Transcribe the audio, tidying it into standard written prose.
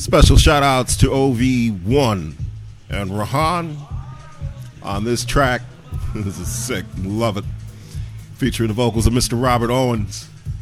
Special shout outs to OV1 and Rahan on this track. This is sick. Love it. Featuring the vocals of Mr. Robert Owens.